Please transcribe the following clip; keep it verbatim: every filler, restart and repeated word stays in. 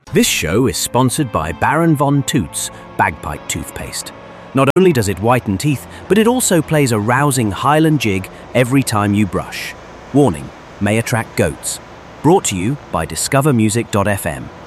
This show is sponsored by Baron Von Toots Bagpipe Toothpaste. Not only does it whiten teeth, but it also plays a rousing Highland jig every time you brush. Warning, may attract goats. Brought to you by discover music dot f m.